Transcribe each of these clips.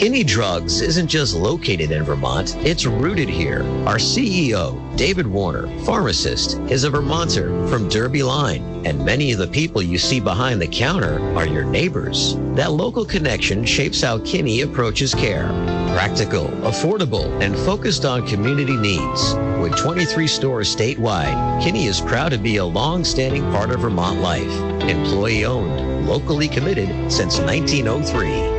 Kinney Drugs isn't just located in Vermont, it's rooted here. Our CEO, David Warner, pharmacist, is a Vermonter from Derby Line, and many of the people you see behind the counter are your neighbors. That local connection shapes how Kinney approaches care. Practical, affordable, and focused on community needs. With 23 stores statewide, Kinney is proud to be a long-standing part of Vermont life. Employee-owned, locally committed since 1903.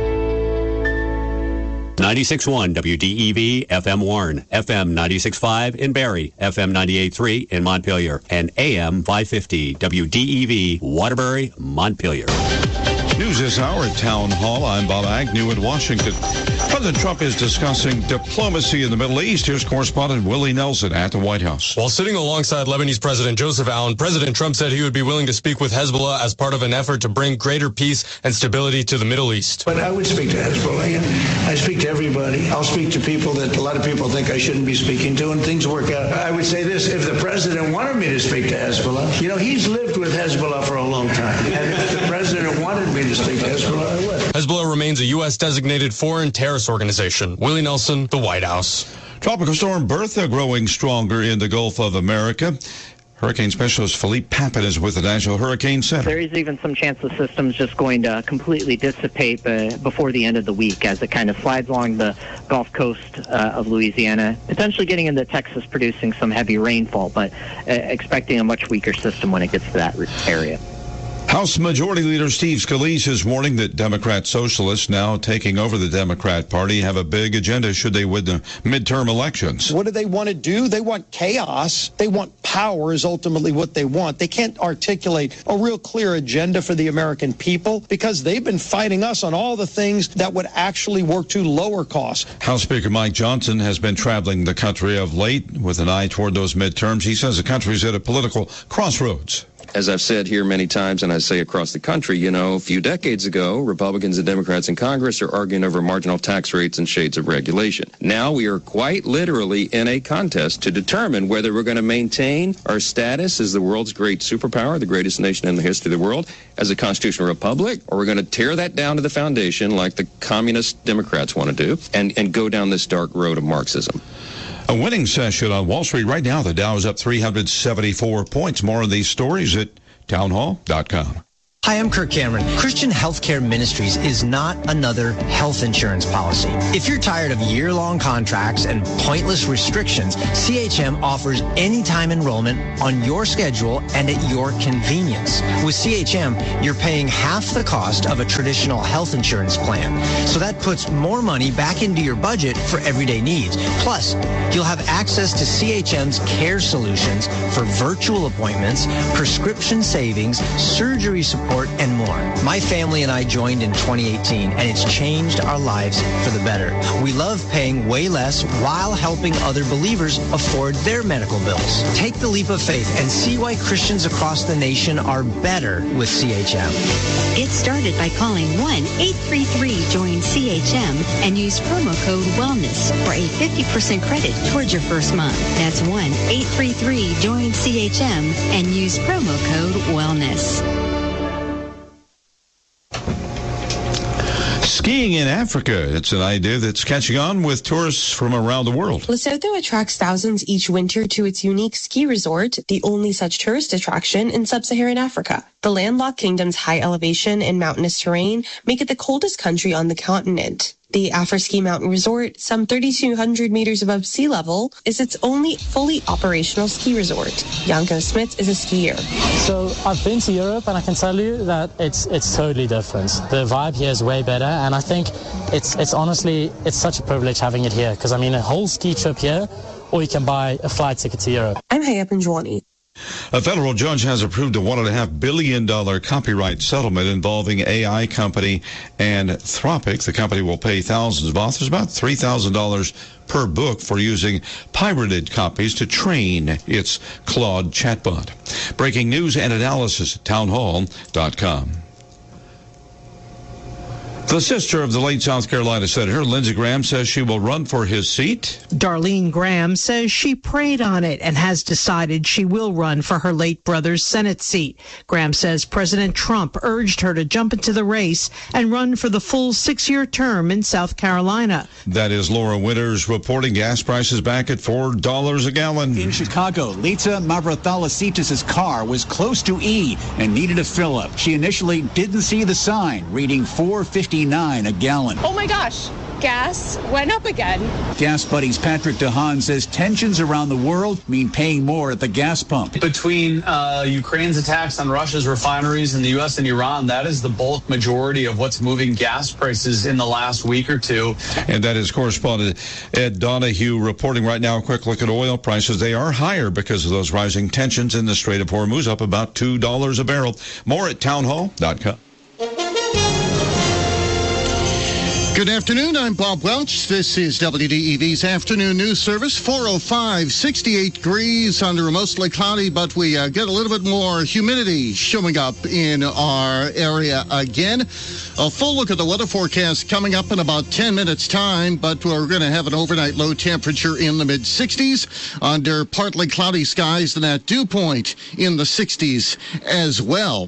96.1 WDEV FM Warren, FM 96.5 in Barrie, FM 98.3 in Montpelier, and AM 550 WDEV Waterbury, Montpelier. News this hour at Town Hall. I'm Bob Agnew in Washington. President Trump is discussing diplomacy in the Middle East. Here's correspondent Willie Nelson at the White House. While sitting alongside Lebanese President Joseph Aoun, President Trump said he would be willing to speak with Hezbollah as part of an effort to bring greater peace and stability to the Middle East. But I would speak to Hezbollah. I speak to everybody. I'll speak to people that a lot of people think I shouldn't be speaking to, and things work out. I would say this: if the president wanted me to speak to Hezbollah, he's lived with Hezbollah for a long time. And if the president wanted me to speak to Hezbollah, I would. Hezbollah remains a U.S. designated foreign terrorist organization. Willie Nelson, the White House. Tropical storm Bertha growing stronger in the Gulf of America. Hurricane specialist Philippe Papin is with the National Hurricane Center. There is even some chance the system's just going to completely dissipate before the end of the week as it kind of slides along the Gulf Coast of Louisiana, potentially getting into Texas, producing some heavy rainfall, but expecting a much weaker system when it gets to that area. House Majority Leader Steve Scalise is warning that Democrat socialists now taking over the Democrat Party have a big agenda should they win the midterm elections. What do they want to do? They want chaos. They want power is ultimately what they want. They can't articulate a real clear agenda for the American people because they've been fighting us on all the things that would actually work to lower costs. House Speaker Mike Johnson has been traveling the country of late with an eye toward those midterms. He says the country's at a political crossroads. As I've said here many times, and I say across the country, a few decades ago, Republicans and Democrats in Congress are arguing over marginal tax rates and shades of regulation. Now we are quite literally in a contest to determine whether we're going to maintain our status as the world's great superpower, the greatest nation in the history of the world, as a constitutional republic, or we're going to tear that down to the foundation like the communist Democrats want to do and go down this dark road of Marxism. A winning session on Wall Street right now. The Dow is up 374 points. More of these stories at townhall.com. Hi, I'm Kirk Cameron. Christian Healthcare Ministries is not another health insurance policy. If you're tired of year-long contracts and pointless restrictions, CHM offers anytime enrollment on your schedule and at your convenience. With CHM, you're paying half the cost of a traditional health insurance plan. So that puts more money back into your budget for everyday needs. Plus, you'll have access to CHM's care solutions for virtual appointments, prescription savings, surgery support, and more. My family and I joined in 2018, and it's changed our lives for the better. We love paying way less while helping other believers afford their medical bills. Take the leap of faith and see why Christians across the nation are better with CHM. Get started by calling 1-833-JOIN-CHM and use promo code WELLNESS for a 50% credit towards your first month. That's 1-833-JOIN-CHM and use promo code WELLNESS. Skiing in Africa, it's an idea that's catching on with tourists from around the world. Lesotho attracts thousands each winter to its unique ski resort, the only such tourist attraction in sub-Saharan Africa. The landlocked kingdom's high elevation and mountainous terrain make it the coldest country on the continent. The Afroski Mountain Resort, some 3,200 meters above sea level, is its only fully operational ski resort. Janko Smits is a skier. So I've been to Europe, and I can tell you that it's totally different. The vibe here is way better, and I think it's honestly, it's such a privilege having it here, because I mean a whole ski trip here, or you can buy a flight ticket to Europe. I'm Haya Panjwani. A federal judge has approved a $1.5 billion copyright settlement involving AI company Anthropic. The company will pay thousands of authors about $3,000 per book for using pirated copies to train its Claude chatbot. Breaking news and analysis at townhall.com. The sister of the late South Carolina Senator, Lindsey Graham, says she will run for his seat. Darlene Graham says she prayed on it and has decided she will run for her late brother's Senate seat. Graham says President Trump urged her to jump into the race and run for the full 6-year term in South Carolina. That is Laura Winters reporting. Gas prices back at $4 a gallon. In Chicago, Lita Mavrathalasitis' car was close to E and needed a fill-up. She initially didn't see the sign, reading $4.59 a gallon. Oh my gosh, gas went up again. Gas Buddy's Patrick DeHaan says tensions around the world mean paying more at the gas pump. Between Ukraine's attacks on Russia's refineries in the U.S. and Iran, that is the bulk majority of what's moving gas prices in the last week or two. And that is correspondent Ed Donahue reporting right now. A quick look at oil prices. They are higher because of those rising tensions in the Strait of Hormuz, up about $2 a barrel. More at townhall.com. Good afternoon. I'm Bob Welch. This is WDEV's afternoon news service. 405, 68 degrees under a mostly cloudy, but we get a little bit more humidity showing up in our area again. A full look at the weather forecast coming up in about 10 minutes time, but we're going to have an overnight low temperature in the mid-60s under partly cloudy skies and that dew point in the 60s as well.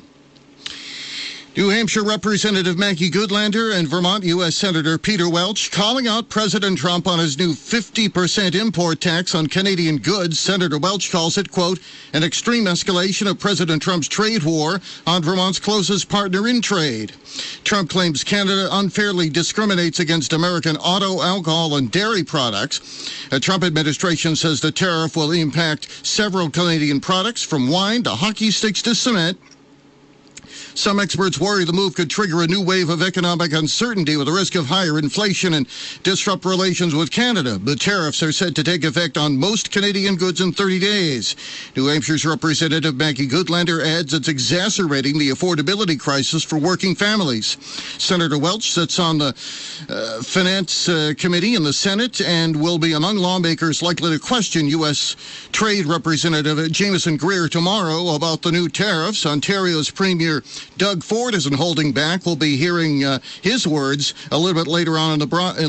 New Hampshire Representative Maggie Goodlander and Vermont U.S. Senator Peter Welch calling out President Trump on his new 50% import tax on Canadian goods. Senator Welch calls it, quote, an extreme escalation of President Trump's trade war on Vermont's closest partner in trade. Trump claims Canada unfairly discriminates against American auto, alcohol, and dairy products. The Trump administration says the tariff will impact several Canadian products, from wine to hockey sticks to cement. Some experts worry the move could trigger a new wave of economic uncertainty with the risk of higher inflation and disrupt relations with Canada. The tariffs are set to take effect on most Canadian goods in 30 days. New Hampshire's Representative Maggie Goodlander adds it's exacerbating the affordability crisis for working families. Senator Welch sits on the Finance Committee in the Senate and will be among lawmakers likely to question U.S. Trade Representative Jameson Greer tomorrow about the new tariffs. Ontario's Premier Doug Ford isn't holding back. We'll be hearing his words a little bit later on in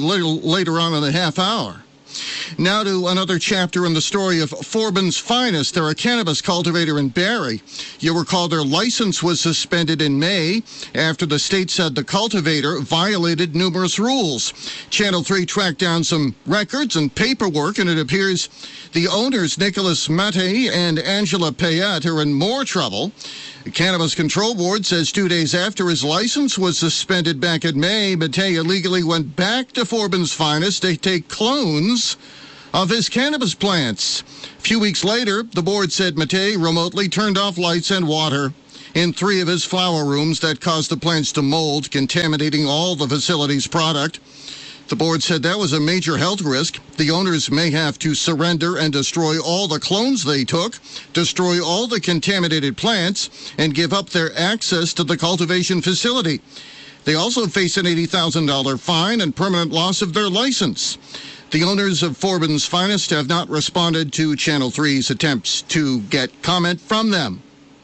the half hour. Now to another chapter in the story of Forbin's Finest. They're a cannabis cultivator in Barrie. You'll recall their license was suspended in May after the state said the cultivator violated numerous rules. Channel 3 tracked down some records and paperwork, and it appears the owners, Nicholas Mattei and Angela Payette, are in more trouble. The Cannabis Control Board says 2 days after his license was suspended back in May, Mattei illegally went back to Forbin's Finest to take clones of his cannabis plants. A few weeks later, the board said Mattei remotely turned off lights and water in 3 of his flower rooms that caused the plants to mold, contaminating all the facility's product. The board said that was a major health risk. The owners may have to surrender and destroy all the clones they took, destroy all the contaminated plants, and give up their access to the cultivation facility. They also face an $80,000 fine and permanent loss of their license. The owners of Forbin's Finest have not responded to Channel 3's attempts to get comment from them.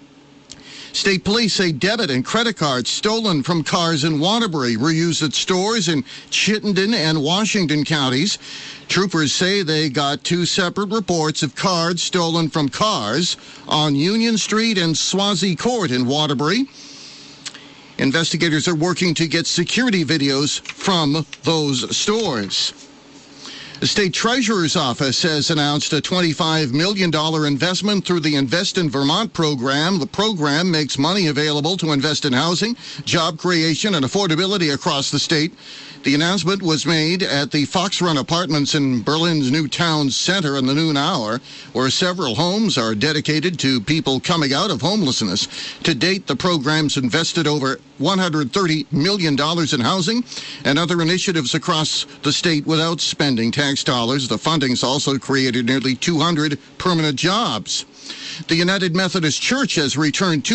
State police say debit and credit cards stolen from cars in Waterbury were used at stores in Chittenden and Washington counties. Troopers say they got 2 separate reports of cards stolen from cars on Union Street and Swazi Court in Waterbury. Investigators are working to get security videos from those stores. The state treasurer's office has announced a $25 million investment through the Invest in Vermont program. The program makes money available to invest in housing, job creation, and affordability across the state. The announcement was made at the Fox Run Apartments in Berlin's new town center in the noon hour, where several homes are dedicated to people coming out of homelessness. To date, the program's invested over $130 million in housing and other initiatives across the state without spending tax dollars. The funding's also created nearly 200 permanent jobs. The United Methodist Church has returned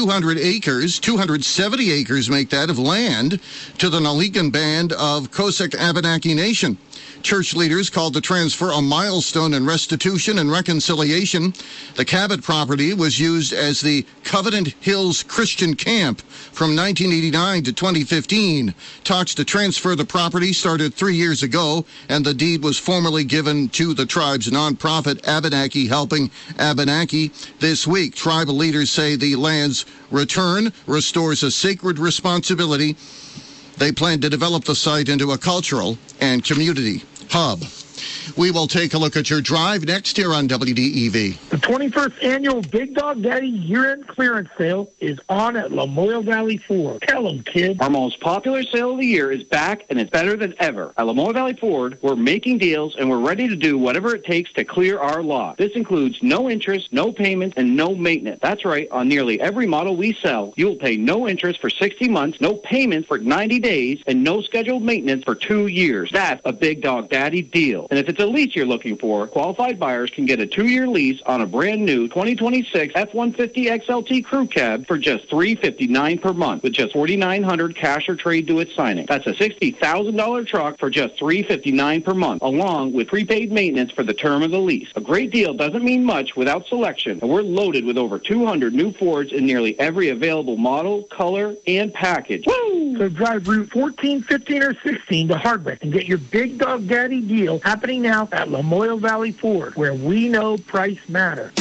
270 acres make that, of land to the Naligan Band of Cossack Abenaki Nation. Church leaders called the transfer a milestone in restitution and reconciliation. The Cabot property was used as the Covenant Hills Christian Camp from 1989 to 2015. Talks to transfer the property started 3 years ago, and the deed was formally given to the tribe's nonprofit Abenaki Helping Abenaki this week. Tribal leaders say the land's return restores a sacred responsibility. They plan to develop the site into a cultural and community hub. We will take a look at your drive next here on WDEV. The 21st annual Big Dog Daddy year-end clearance sale is on at Lamoille Valley Ford. Tell them, kid. Our most popular sale of the year is back, and it's better than ever. At Lamoille Valley Ford, we're making deals, and we're ready to do whatever it takes to clear our lot. This includes no interest, no payments, and no maintenance. That's right. On nearly every model we sell, you will pay no interest for 60 months, no payments for 90 days, and no scheduled maintenance for 2 years. That's a Big Dog Daddy deal. And if it's a lease you're looking for, qualified buyers can get a 2-year lease on a brand new 2026 F-150 XLT crew cab for just $359 per month with just $4,900 cash or trade due at signing. That's a $60,000 truck for just $359 per month, along with prepaid maintenance for the term of the lease. A great deal doesn't mean much without selection, and we're loaded with over 200 new Fords in nearly every available model, color, and package. Woo! So drive Route 14, 15, or 16 to Hardwick and get your Big Dog Daddy deal happening now at Lamoille Valley Ford, where we know price matters.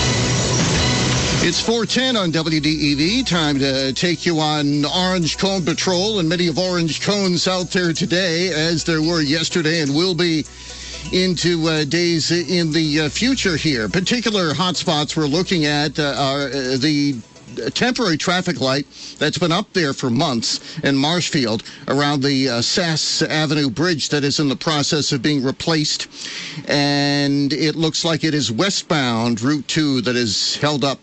It's 4:10 on WDEV. Time to take you on Orange Cone Patrol, and many of Orange Cones out there today, as there were yesterday and will be into days in the future here. Particular hotspots we're looking at are the temporary traffic light that's been up there for months in Marshfield around the Sass Avenue Bridge that is in the process of being replaced. And it looks like it is westbound Route 2 that is held up,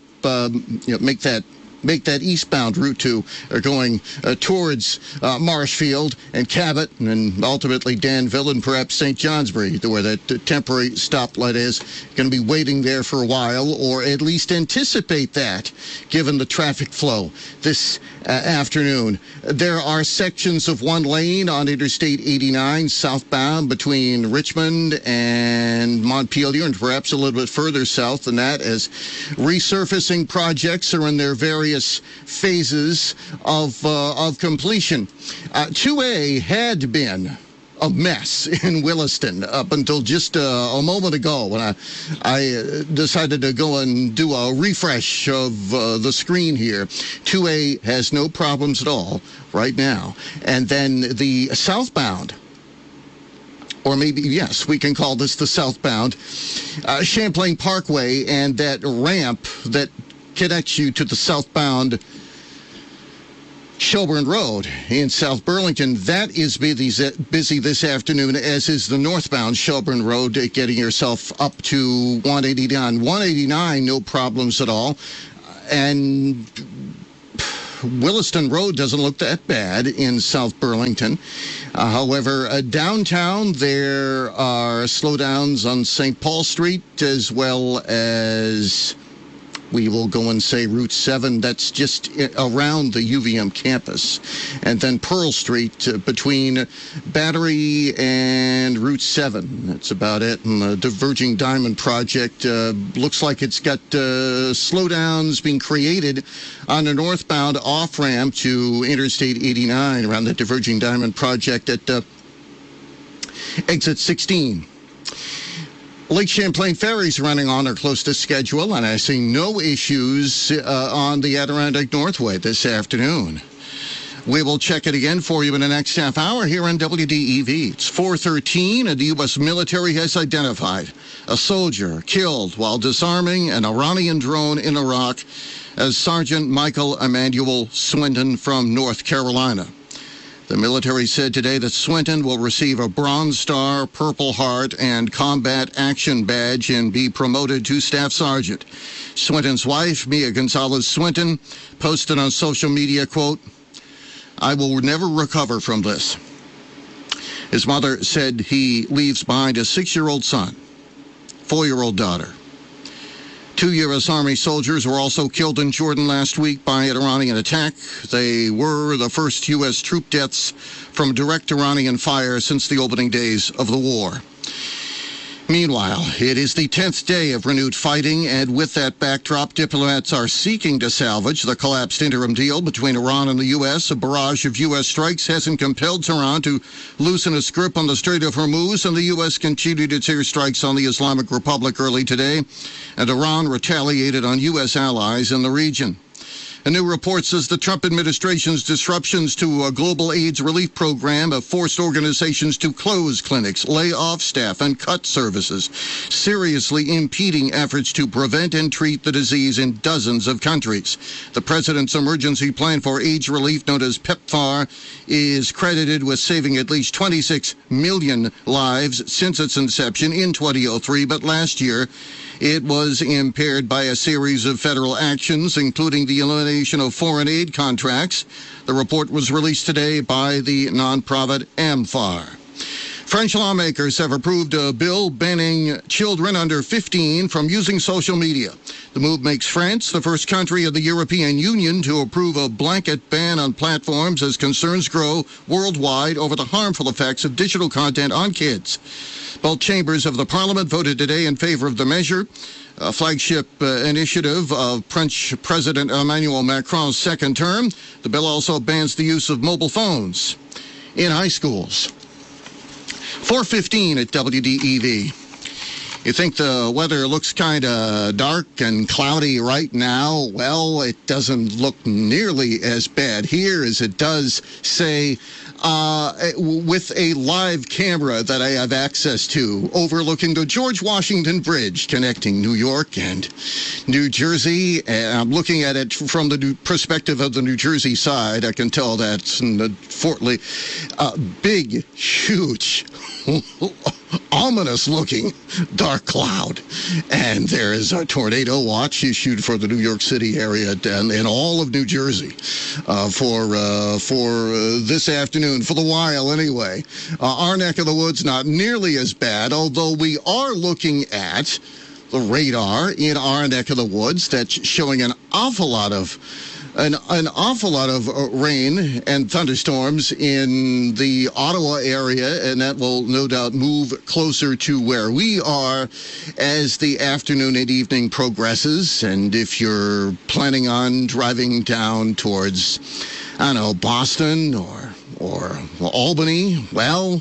make that eastbound Route 2 going towards Marshfield and Cabot and ultimately Danville and perhaps St. Johnsbury, where that temporary stoplight is. Going to be waiting there for a while, or at least anticipate that, given the traffic flow this afternoon. There are sections of one lane on Interstate 89 southbound between Richmond and Montpelier, and perhaps a little bit further south than that, as resurfacing projects are in their various phases of completion. 2A had been a mess in Williston up until just a moment ago when I decided to go and do a refresh of the screen here. 2A has no problems at all right now. And then the southbound, or maybe, yes, we can call this the southbound, Champlain Parkway, and that ramp that connects you to the southbound Shelburne Road in South Burlington. That is busy this afternoon, as is the northbound Shelburne Road, getting yourself up to 189. 189, no problems at all. And Williston Road doesn't look that bad in South Burlington. However, downtown, there are slowdowns on St. Paul Street, as well as, we will go and say, Route 7. That's just around the UVM campus. And then Pearl Street between Battery and Route 7. That's about it. And the Diverging Diamond Project looks like it's got slowdowns being created on the northbound off-ramp to Interstate 89 around the Diverging Diamond Project at exit 16. Lake Champlain ferries running on or close to schedule, and I see no issues on the Adirondack Northway this afternoon. We will check it again for you in the next half hour here on WDEV. It's 4:13, and the U.S. military has identified a soldier killed while disarming an Iranian drone in Iraq as Sergeant Michael Emmanuel Swinton from North Carolina. The military said today that Swinton will receive a Bronze Star, Purple Heart, and Combat Action Badge and be promoted to Staff Sergeant. Swinton's wife, Mia Gonzalez Swinton, posted on social media, quote, "I will never recover from this." His mother said he leaves behind a 6-year-old son, 4-year-old daughter, 2 U.S. Army soldiers were also killed in Jordan last week by an Iranian attack. They were the first U.S. troop deaths from direct Iranian fire since the opening days of the war. Meanwhile, it is the 10th day of renewed fighting, and with that backdrop, diplomats are seeking to salvage the collapsed interim deal between Iran and the U.S. A barrage of U.S. strikes hasn't compelled Tehran to loosen its grip on the Strait of Hormuz, and the U.S. continued its airstrikes on the Islamic Republic early today, and Iran retaliated on U.S. allies in the region. A new report says the Trump administration's disruptions to a global AIDS relief program have forced organizations to close clinics, lay off staff, and cut services, seriously impeding efforts to prevent and treat the disease in dozens of countries. The president's emergency plan for AIDS relief, known as PEPFAR, is credited with saving at least 26 million lives since its inception in 2003, but last year it was impaired by a series of federal actions, including the elimination of foreign aid contracts. The report was released today by the nonprofit AMFAR. French lawmakers have approved a bill banning children under 15 from using social media. The move makes France the first country of the European Union to approve a blanket ban on platforms as concerns grow worldwide over the harmful effects of digital content on kids. Both chambers of the parliament voted today in favor of the measure, a flagship initiative of French President Emmanuel Macron's second term. The bill also bans the use of mobile phones in high schools. 4:15 at WDEV. You think the weather looks kind of dark and cloudy right now? Well, it doesn't look nearly as bad here as it does, say, with a live camera that I have access to overlooking the George Washington Bridge connecting New York and New Jersey. And I'm looking at it from the perspective of the New Jersey side. I can tell that's big, huge, ominous-looking dark cloud. And there is a tornado watch issued for the New York City area and in all of New Jersey for this afternoon, for the while anyway. Our neck of the woods not nearly as bad, although we are looking at the radar in our neck of the woods that's showing an awful lot of rain and thunderstorms in the Ottawa area, and that will no doubt move closer to where we are as the afternoon and evening progresses. And if you're planning on driving down towards, I don't know, Boston or Albany, well,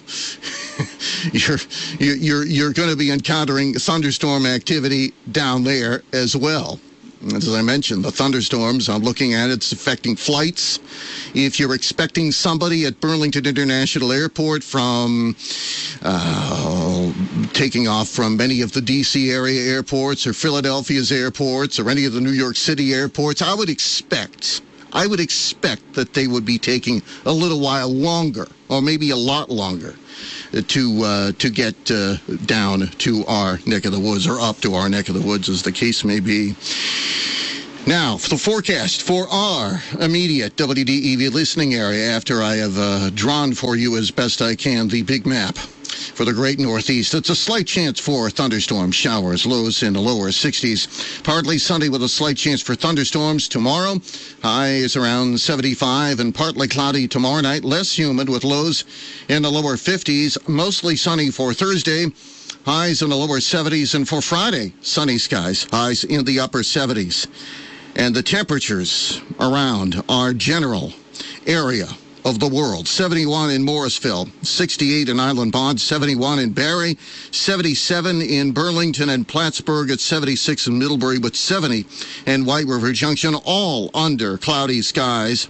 you're going to be encountering thunderstorm activity down there as well. As I mentioned, the thunderstorms, I'm looking at it's affecting flights. If you're expecting somebody at Burlington International Airport from taking off from many of the D.C. area airports or Philadelphia's airports or any of the New York City airports, I would expect that they would be taking a little while longer, or maybe a lot longer, to get down to our neck of the woods, or up to our neck of the woods, as the case may be. Now, for the forecast for our immediate WDEV listening area, after I have drawn for you as best I can the big map for the great Northeast. It's a slight chance for thunderstorms, showers, lows in the lower 60s. Partly sunny with a slight chance for thunderstorms tomorrow. High is around 75, and partly cloudy tomorrow night. Less humid with lows in the lower 50s. Mostly sunny for Thursday. Highs in the lower 70s. And for Friday, sunny skies. Highs in the upper 70s. And the temperatures around our general area of the world. 71 in Morrisville, 68 in Island Pond, 71 in Barrie, 77 in Burlington and Plattsburgh, at 76 in Middlebury, with 70 in White River Junction, all under cloudy skies.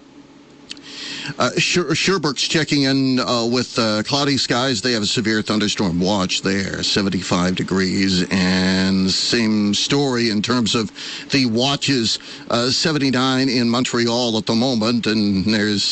Sherbrooke's checking in with cloudy skies. They have a severe thunderstorm watch there, 75 degrees. And same story in terms of the watches, 79 in Montreal at the moment. And there's,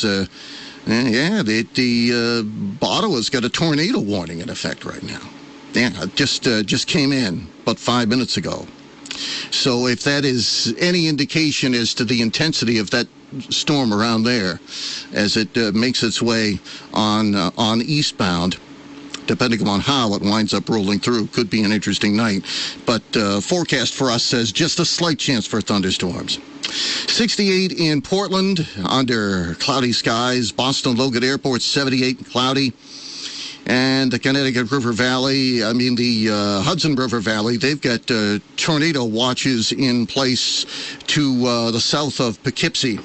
Ottawa's got a tornado warning in effect right now. Yeah, just came in about 5 minutes ago. So if that is any indication as to the intensity of that storm around there as it makes its way on eastbound, depending upon how it winds up rolling through. Could be an interesting night. But forecast for us says just a slight chance for thunderstorms. 68 in Portland under cloudy skies. Boston Logan Airport, 78 cloudy. And the Connecticut River Valley, the Hudson River Valley, they've got tornado watches in place to the south of Poughkeepsie.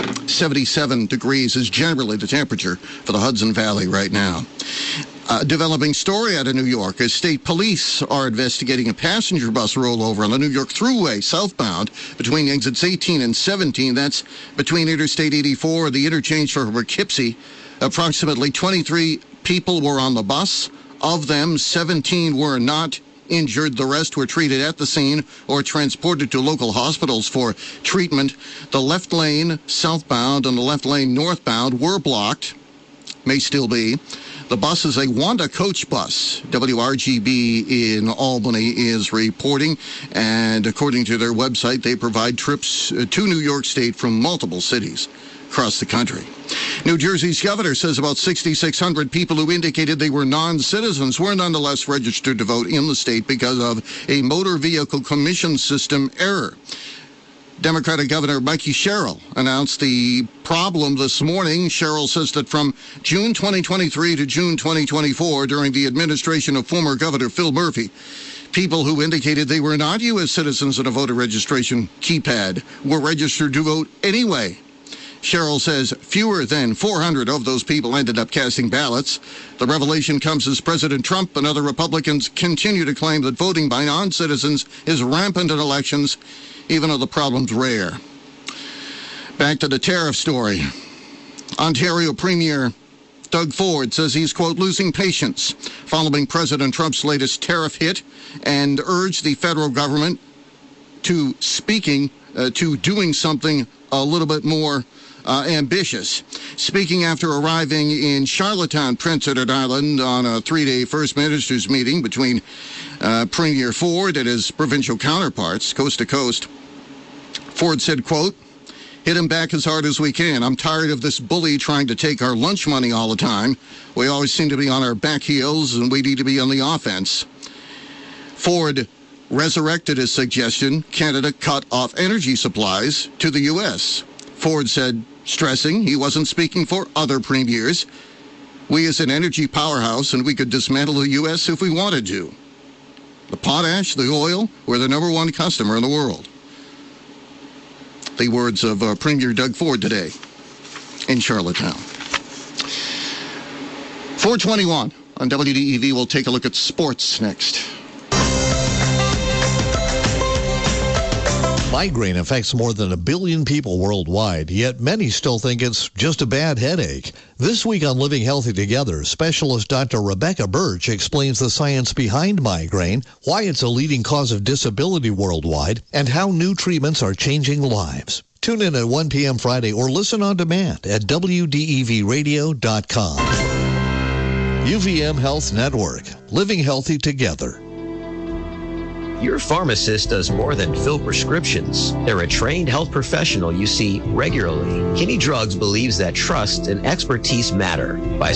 77 degrees is generally the temperature for the Hudson Valley right now. Developing story out of New York as state police are investigating a passenger bus rollover on the New York Thruway southbound between exits 18 and 17. That's between Interstate 84 and the interchange for Poughkeepsie. Approximately 23 people were on the bus. Of them, 17 were not injured. The rest were treated at the scene or transported to local hospitals for treatment. The left lane southbound and the left lane northbound were blocked, may still be. The bus is a Wanda coach bus. WRGB in Albany is reporting, and according to their website, they provide trips to New York State from multiple cities across the country. New Jersey's governor says about 6,600 people who indicated they were non-citizens were nonetheless registered to vote in the state because of a motor vehicle commission system error. Democratic Governor Mikey Sherrill announced the problem this morning. Sherrill says that from June 2023 to June 2024, during the administration of former Governor Phil Murphy, people who indicated they were not U.S. citizens in a voter registration keypad were registered to vote anyway. Sherrill says fewer than 400 of those people ended up casting ballots. The revelation comes as President Trump and other Republicans continue to claim that voting by non-citizens is rampant in elections, even though the problem's rare. Back to the tariff story. Ontario Premier Doug Ford says he's, quote, losing patience following President Trump's latest tariff hit and urged the federal government to doing something a little bit more ambitious. Speaking after arriving in Charlottetown, Prince Edward Island on a 3-day First Ministers meeting between Premier Ford and his provincial counterparts, coast to coast, Ford said, quote, hit him back as hard as we can. I'm tired of this bully trying to take our lunch money all the time. We always seem to be on our back heels, and we need to be on the offense. Ford resurrected his suggestion Canada cut off energy supplies to the U.S. Ford said, stressing he wasn't speaking for other premiers. We is an energy powerhouse, and we could dismantle the U.S. if we wanted to. The potash, the oil, we're the number one customer in the world. The words of Premier Doug Ford today in Charlottetown. 421 on WDEV. We'll take a look at sports next. Migraine affects more than 1 billion people worldwide, yet many still think it's just a bad headache. This week on Living Healthy Together, specialist Dr. Rebecca Birch explains the science behind migraine, why it's a leading cause of disability worldwide, and how new treatments are changing lives. Tune in at 1 p.m. Friday or listen on demand at WDEVradio.com. UVM Health Network, Living Healthy Together. Your pharmacist does more than fill prescriptions. They're a trained health professional you see regularly. Kinney Drugs believes that trust and expertise matter by